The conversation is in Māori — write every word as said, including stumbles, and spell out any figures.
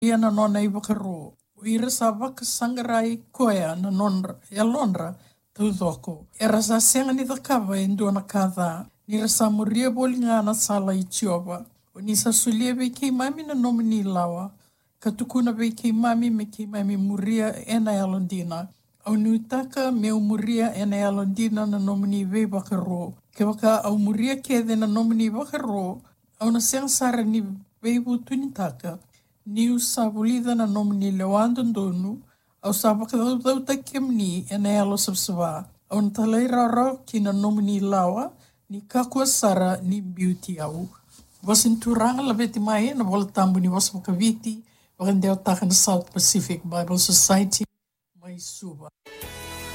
ia na nona i wakaro. O ira sa waka sangarai koea na nonra, e alonra, tau doko. E rasa senga ni takawa e ndona kada. Ni rasa muria boli ngana sala i tioba. O ni sa sulia vei kei mami na nomini lawa. Ka tukuna vei kei mami me kei mami muria e na alondina. Au nutaka me umuria e na alondina na nomini vei wakaro. Ke waka au muria ke de na nomini wakaro. Au na senga sara ni vei wutuni taka. Ni usabulida na nomini lewando ndonu. Au sa wakadau dau takemni e na alo sabsava. Au na talai raro ki na nomini lawa. Ni kakua sara ni beauty au. Wasin turanga la veti mai na wala tambu ni wasa wakaviti. Wakandeo taka na South Pacific Bible Society. Mai suba.